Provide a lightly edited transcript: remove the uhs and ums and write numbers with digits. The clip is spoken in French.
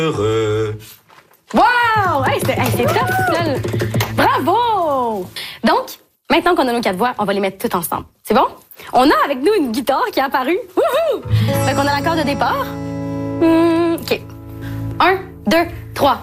Heureux. Wow! Hey, c'est top, ça. Bravo! Donc, maintenant qu'on a nos 4 voix, on va les mettre toutes ensemble. C'est bon? On a avec nous une guitare qui est apparue. Wouhou! Fait qu'on a l'accord de départ. OK. 1, 2, 3.